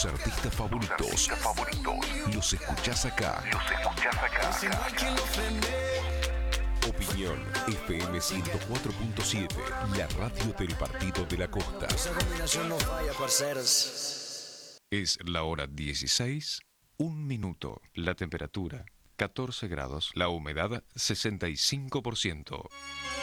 Artistas favoritos. Los escuchás acá. Opinión FM 104.7, la radio del Partido de la Costa. Esa combinación no falla, parceros. Es la hora 16, 1 minuto. La temperatura 14 grados, la humedad 65%.